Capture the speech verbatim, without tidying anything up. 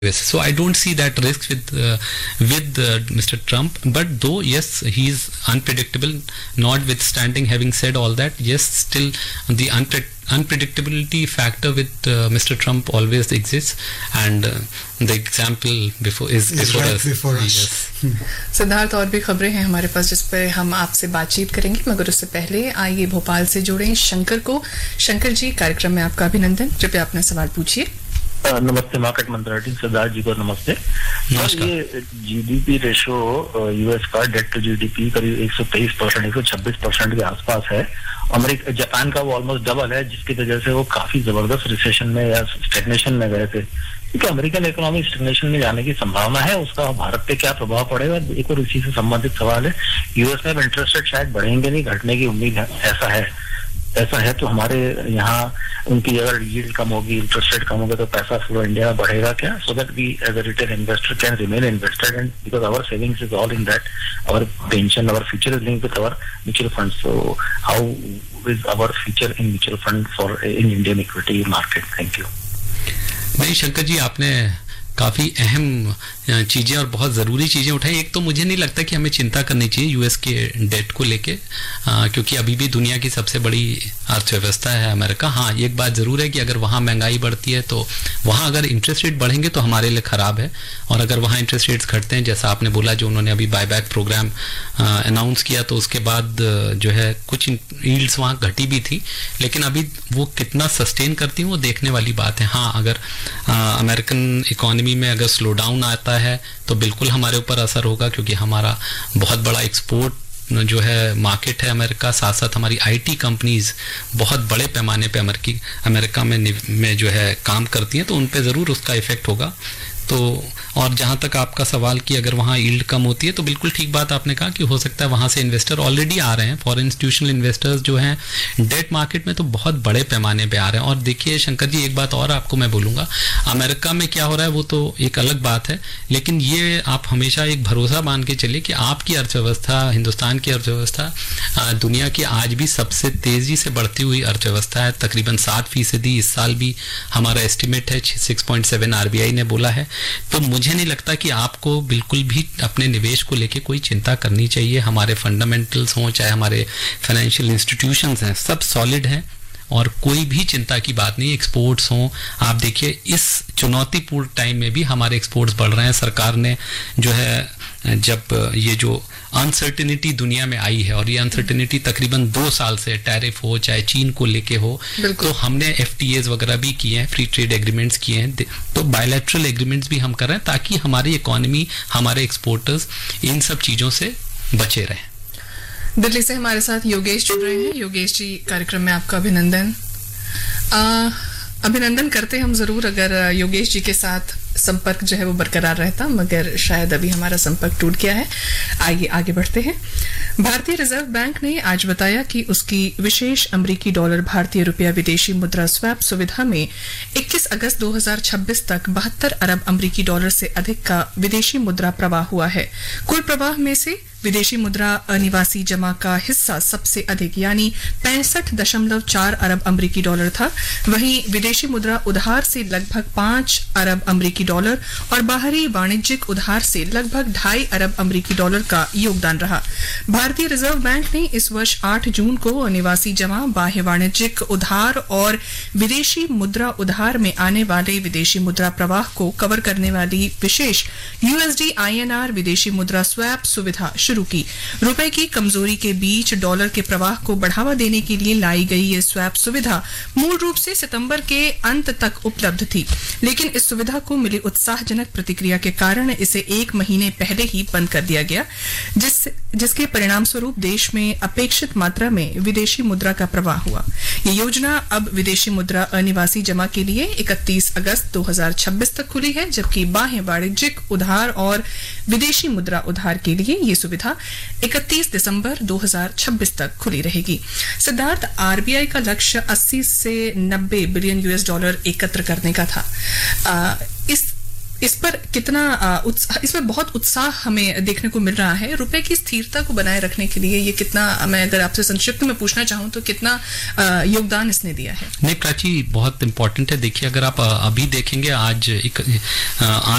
So I don't see that risk with uh, with uh, Mister Trump. But though yes, he is unpredictable. Notwithstanding having said all that, yes, still the unpre- unpredictability factor with uh, Mister Trump always exists, and uh, the example before is, is before right us. Before us. Yes. Siddharth, और भी खबरें हैं हमारे पास जिस पर हम आपसे बातचीत करेंगे, मगर उससे पहले आइए भोपाल से जोड़ें शंकर को। शंकर जी, कार्यक्रम में आपका अभिनंदन। कृपया अपना सवाल पूछिए। नमस्ते मार्केट मंत्रालय, सिद्धार्थ जी को नमस्ते। नमस्कार। ये जीडीपी रेशो यूएस का डेट टू जीडीपी करीब एक सौ तेईस परसेंट एक सौ छब्बीस परसेंट के आसपास है। अमेरिका जापान का वो ऑलमोस्ट डबल है, जिसकी वजह से वो काफी जबरदस्त रिसेशन में या स्टेग्नेशन में गए थे। क्योंकि अमेरिकन इकोनॉमी स्टेग्नेशन में जाने की संभावना है, उसका भारत पे क्या प्रभाव पड़ेगा। एक और इसी से संबंधित सवाल है, यूएस में इंटरेस्ट रेट शायद बढ़ेंगे नहीं, घटने की उम्मीद है। ऐसा है ऐसा है तो हमारे यहाँ उनकी अगर यील्ड कम होगी, इंटरेस्ट रेट कम होगा, तो पैसा फ्लो इंडिया में बढ़ेगा क्या, so that we as a retail investor can remain invested, and because our savings is all in that, our pension, our future is linked with our mutual fund. So how is our future in mutual fund for in Indian equity market? Thank you. नहीं शंकर जी, आपने काफ़ी अहम चीज़ें और बहुत ज़रूरी चीज़ें उठाई। एक तो मुझे नहीं लगता कि हमें चिंता करनी चाहिए यूएस के डेट को लेके, क्योंकि अभी भी दुनिया की सबसे बड़ी अर्थव्यवस्था है अमेरिका। हाँ, एक बात ज़रूर है कि अगर वहाँ महंगाई बढ़ती है तो वहाँ अगर इंटरेस्ट रेट बढ़ेंगे तो हमारे लिए ख़राब है, और अगर वहाँ इंटरेस्ट रेट्स घटते हैं, जैसा आपने बोला, जो उन्होंने अभी बायबैक प्रोग्राम अनाउंस किया, तो उसके बाद जो है कुछ यील्ड्स वहाँ घटी भी थी, लेकिन अभी वो कितना सस्टेन करती हैं वो देखने वाली बात है। हाँ, अगर अमेरिकन इकॉनमी में अगर स्लो डाउन आता है तो बिल्कुल हमारे ऊपर असर होगा, क्योंकि हमारा बहुत बड़ा एक्सपोर्ट जो है मार्केट है अमेरिका, साथ साथ हमारी आईटी कंपनीज बहुत बड़े पैमाने पे अमेरिकी अमेरिका में में जो है काम करती हैं, तो उन पे ज़रूर उसका इफेक्ट होगा। तो और जहाँ तक आपका सवाल कि अगर वहाँ यील्ड कम होती है, तो बिल्कुल ठीक बात आपने कहा कि हो सकता है वहाँ से इन्वेस्टर ऑलरेडी आ रहे हैं, फॉरेन इंस्टीट्यूशनल इन्वेस्टर्स जो हैं डेट मार्केट में तो बहुत बड़े पैमाने पे आ रहे हैं। और देखिए शंकर जी, एक बात और आपको मैं बोलूँगा, अमेरिका में क्या हो रहा है वो तो एक अलग बात है, लेकिन ये आप हमेशा एक भरोसा मान के चलिए कि आपकी अर्थव्यवस्था, हिंदुस्तान की अर्थव्यवस्था दुनिया की आज भी सबसे तेज़ी से बढ़ती हुई अर्थव्यवस्था है। तकरीबन सात फीसदी इस साल भी हमारा एस्टिमेट है, six point seven R B I ने बोला है। तो मुझे नहीं लगता कि आपको बिल्कुल भी अपने निवेश को लेके कोई चिंता करनी चाहिए। हमारे फंडामेंटल्स हों, चाहे हमारे फाइनेंशियल इंस्टीट्यूशंस हैं, सब सॉलिड हैं और कोई भी चिंता की बात नहीं। एक्सपोर्ट्स हों, आप देखिए इस चुनौतीपूर्ण टाइम में भी हमारे एक्सपोर्ट्स बढ़ रहे हैं। सरकार ने जो है, जब ये जो अनसर्टेनिटी दुनिया में आई है, और ये अनसर्टेनिटी तकरीबन दो साल से, टैरिफ हो चाहे चीन को लेके हो, तो हमने एफटीएज वगैरह भी किए हैं, फ्री ट्रेड एग्रीमेंट्स किए हैं, तो बायलैटरल एग्रीमेंट्स भी हम कर रहे हैं, ताकि हमारी इकोनॉमी, हमारे एक्सपोर्टर्स इन सब चीज़ों से बचे रहें। दिल्ली से हमारे साथ योगेश जुड़ रहे हैं। योगेश जी, कार्यक्रम में आपका अभिनंदन। आ, अभिनंदन करते हम जरूर अगर योगेश जी के साथ संपर्क जो है वो बरकरार रहता, मगर शायद अभी हमारा संपर्क टूट गया है। आइए आगे बढ़ते हैं। भारतीय रिजर्व बैंक ने आज बताया कि उसकी विशेष अमेरिकी डॉलर भारतीय रुपया विदेशी मुद्रा स्वैप सुविधा में इक्कीस अगस्त दो हज़ार छब्बीस तक बहत्तर अरब अमेरिकी डॉलर से अधिक का विदेशी मुद्रा प्रवाह हुआ है। कुल प्रवाह में से विदेशी मुद्रा अनिवासी जमा का हिस्सा सबसे अधिक यानी पैंसठ दशमलव चार अरब अमेरिकी डॉलर था। वहीं विदेशी मुद्रा उधार से लगभग पांच अरब अमेरिकी डॉलर और बाहरी वाणिज्यिक उधार से लगभग ढाई अरब अमेरिकी डॉलर का योगदान रहा। भारतीय रिजर्व बैंक ने इस वर्ष आठ जून को अनिवासी जमा, बाह्य वाणिज्यिक उधार और विदेशी मुद्रा उधार में आने वाले विदेशी मुद्रा प्रवाह को कवर करने वाली विशेष यूएसडी आईएनआर विदेशी मुद्रा स्वैप सुविधा शुरू की। रुपए की कमजोरी के बीच डॉलर के प्रवाह को बढ़ावा देने के लिए लाई गई ये स्वैप सुविधा मूल रूप से सितंबर के अंत तक उपलब्ध थी, लेकिन इस सुविधा को मिली उत्साहजनक प्रतिक्रिया के कारण इसे एक महीने पहले ही बंद कर दिया गया, जिस जिसके परिणाम स्वरूप देश में अपेक्षित मात्रा में विदेशी मुद्रा का प्रवाह हुआ। ये योजना अब विदेशी मुद्रा अनिवासी जमा के लिए इकतीस अगस्त दो हज़ार छब्बीस तक खुली है, जबकि बाह्य वाणिज्यिक उधार और विदेशी मुद्रा उधार के लिए ये सुविधा इकतीस दिसंबर दो हज़ार छब्बीस तक खुली रहेगी। सिद्धार्थ, आरबीआई का लक्ष्य अस्सी से नब्बे बिलियन यूएस डॉलर एकत्र करने का था। आ, इस इस पर कितना उत्साह, इसमें बहुत उत्साह हमें देखने को मिल रहा है। रुपए की स्थिरता को बनाए रखने के लिए ये कितना, मैं अगर आपसे संक्षिप्त में पूछना चाहूँ तो कितना योगदान इसने दिया है? नहीं प्राची, बहुत इंपॉर्टेंट है। देखिए, अगर आप अभी देखेंगे आज एक आज